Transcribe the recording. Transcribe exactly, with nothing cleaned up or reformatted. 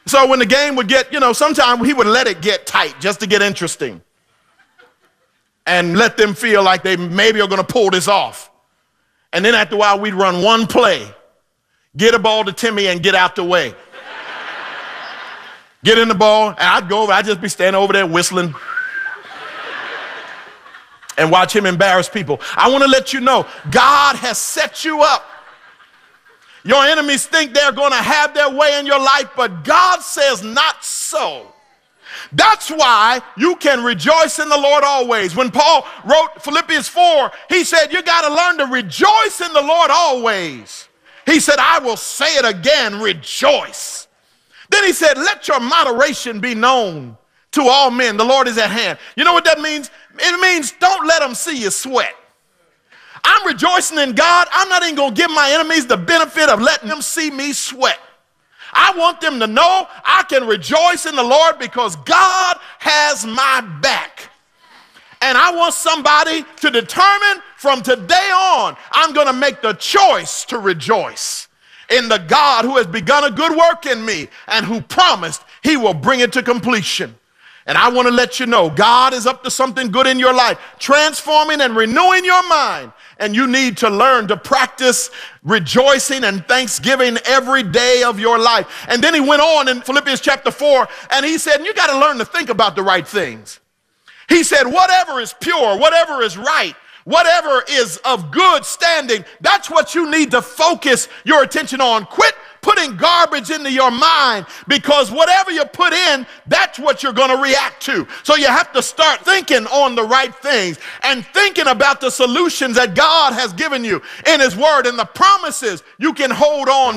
So when the game would get, you know, sometimes he would let it get tight just to get interesting and let them feel like they maybe are going to pull this off. And then after a while, we'd run one play, get a ball to Timmy and get out the way. Get in the ball, and I'd go over, I'd just be standing over there whistling and watch him embarrass people. I want to let you know, God has set you up. Your enemies think they're going to have their way in your life, but God says not so. That's why you can rejoice in the Lord always. When Paul wrote Philippians four, he said, you got to learn to rejoice in the Lord always. He said, I will say it again, rejoice. Then he said, let your moderation be known to all men. The Lord is at hand. You know what that means? It means don't let them see you sweat. I'm rejoicing in God. I'm not even going to give my enemies the benefit of letting them see me sweat. I want them to know I can rejoice in the Lord because God has my back. And I want somebody to determine from today on, I'm going to make the choice to rejoice in the God who has begun a good work in me and who promised he will bring it to completion. And I want to let you know, God is up to something good in your life, transforming and renewing your mind. And you need to learn to practice rejoicing and thanksgiving every day of your life. And then he went on in Philippians chapter four, and he said, you got to learn to think about the right things. He said, whatever is pure, whatever is right, whatever is of good standing, that's what you need to focus your attention on. Quit putting garbage into your mind, because whatever you put in, that's what you're going to react to. So you have to start thinking on the right things and thinking about the solutions that God has given you in his word and the promises you can hold on